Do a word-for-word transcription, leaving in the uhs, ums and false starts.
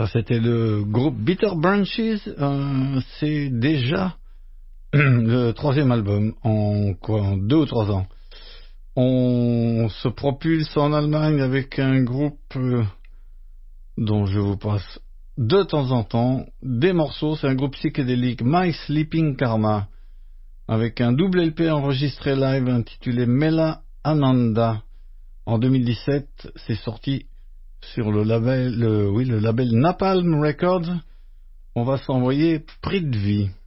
Ça, c'était le groupe Bitter Branches. Euh, c'est déjà le troisième album en quoi, en deux ou trois ans. On se propulse en Allemagne avec un groupe euh, dont je vous passe de temps en temps des morceaux. C'est un groupe psychédélique, My Sleeping Karma, avec un double L P enregistré live intitulé Mela Ananda. En deux mille dix-sept, c'est sorti sur le label, le, oui, le label Napalm Records. On va s'envoyer Prithvi.